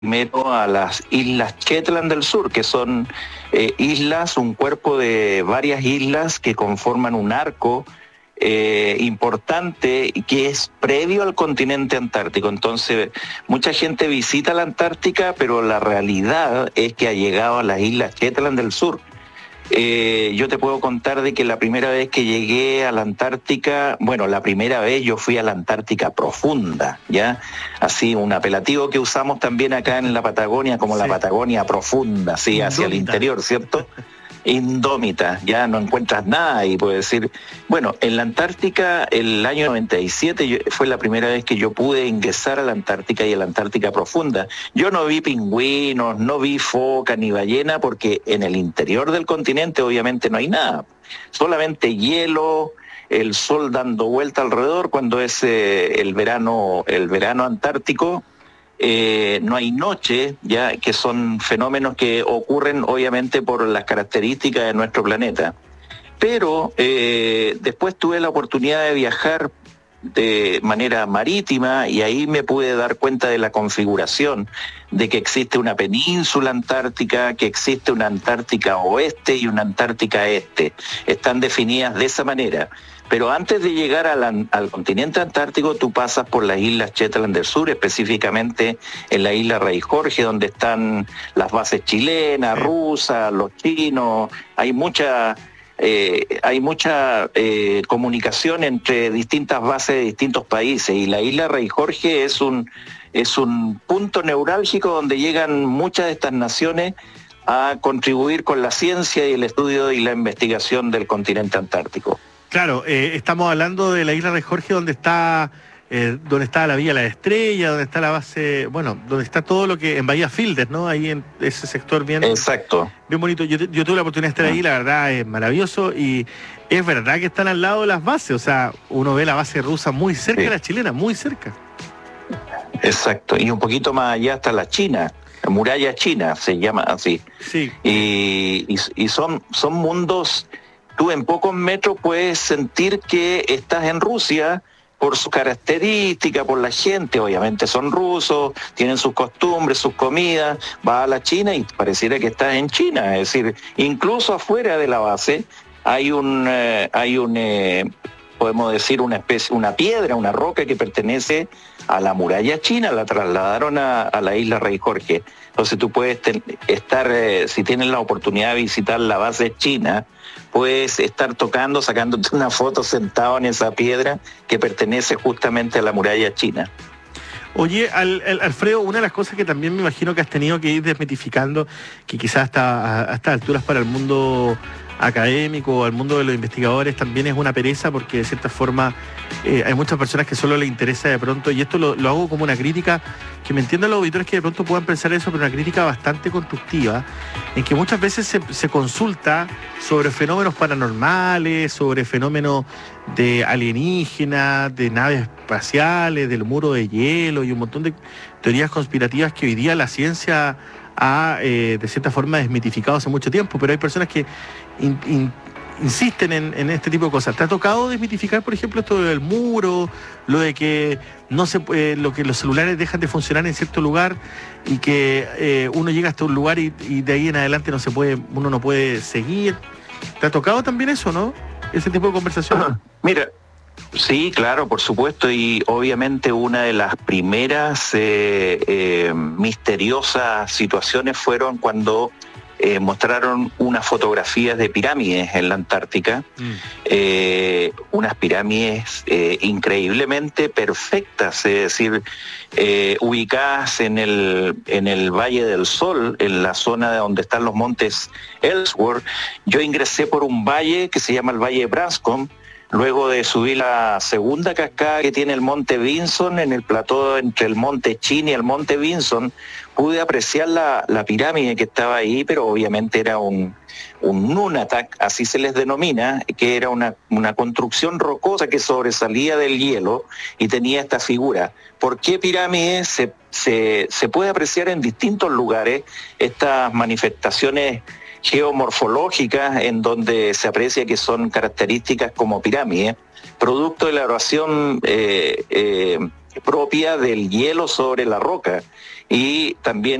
primero a las islas Shetland del Sur, que son islas, un cuerpo de varias islas que conforman un arco importante que es previo al continente antártico. Entonces, mucha gente visita la Antártica, pero la realidad es que ha llegado a las islas Shetland del Sur. Yo te puedo contar de que la primera vez que llegué a la Antártica, bueno, la primera vez yo fui a la Antártica profunda, ¿ya? Así, un apelativo que usamos también acá en la Patagonia como la Patagonia profunda, sí, hacia el interior, ¿cierto? Indómita, ya no encuentras nada y puedes decir, bueno, en la Antártica el año 97 fue la primera vez que yo pude ingresar a la Antártica y a la Antártica profunda. Yo no vi pingüinos, no vi foca ni ballena porque en el interior del continente obviamente no hay nada, solamente hielo, el sol dando vuelta alrededor cuando es el verano antártico. No hay noche, ya que son fenómenos que ocurren obviamente por las características de nuestro planeta. Pero después tuve la oportunidad de viajar de manera marítima y ahí me pude dar cuenta de la configuración, de que existe una península antártica, que existe una Antártica oeste y una Antártica este. Están definidas de esa manera. Pero antes de llegar al continente antártico, tú pasas por las islas Shetland del Sur, específicamente en la isla Rey Jorge, donde están las bases chilenas, rusas, los chinos. Hay mucha comunicación entre distintas bases de distintos países, y la isla Rey Jorge es un punto neurálgico donde llegan muchas de estas naciones a contribuir con la ciencia y el estudio y la investigación del continente antártico. Claro, estamos hablando de la isla de Jorge, donde está la Villa La Estrella, donde está la base, bueno, donde está todo lo que en Bahía Fielder, ¿no? Ahí en ese sector bien. Exacto. Bien bonito. Yo tuve la oportunidad de estar ahí, la verdad es maravilloso, y es verdad que están al lado de las bases, o sea, uno ve la base rusa muy cerca de la chilena, muy cerca. Exacto, y un poquito más allá está la China. La muralla china se llama así. Sí. Y son mundos. Tú en pocos metros puedes sentir que estás en Rusia por sus características, por la gente, obviamente son rusos, tienen sus costumbres, sus comidas, vas a la China y pareciera que estás en China, es decir, incluso afuera de la base hay podemos decir una piedra, una roca que pertenece a la muralla china, la trasladaron a la isla Rey Jorge. Entonces tú puedes estar, si tienes la oportunidad de visitar la base china, puedes estar sacándote una foto sentado en esa piedra que pertenece justamente a la muralla china. Oye, Alfredo, una de las cosas que también me imagino que has tenido que ir desmitificando, que quizás hasta estas alturas para el mundo académico o al mundo de los investigadores también es una pereza, porque de cierta forma hay muchas personas que solo les interesa de pronto, y esto lo hago como una crítica, que me entiendan los auditores que de pronto puedan pensar eso, pero una crítica bastante constructiva, en que muchas veces se consulta sobre fenómenos paranormales, sobre fenómenos de alienígenas, de naves espaciales, del muro de hielo y un montón de teorías conspirativas que hoy día la ciencia ha de cierta forma desmitificado hace mucho tiempo, pero hay personas que insisten en este tipo de cosas. ¿Te ha tocado desmitificar, por ejemplo, esto del muro, lo de que no se puede, lo que los celulares dejan de funcionar en cierto lugar y que uno llega hasta un lugar y de ahí en adelante uno no puede seguir? ¿Te ha tocado también eso, no? Ese tipo de conversación. Mira, sí, claro, por supuesto, y obviamente una de las primeras misteriosas situaciones fueron cuando mostraron unas fotografías de pirámides en la Antártica, unas pirámides increíblemente perfectas, es decir, ubicadas en el Valle del Sol, en la zona de donde están los montes Ellsworth. Yo ingresé por un valle que se llama el Valle de Branscombe. Luego de subir la segunda cascada que tiene el monte Vinson, en el plató entre el monte Chin y el monte Vinson, pude apreciar la pirámide que estaba ahí, pero obviamente era un nunatak, así se les denomina, que era una construcción rocosa que sobresalía del hielo y tenía esta figura. ¿Por qué pirámide? Se puede apreciar en distintos lugares estas manifestaciones geomorfológicas en donde se aprecia que son características como pirámides, producto de la erosión propia del hielo sobre la roca y también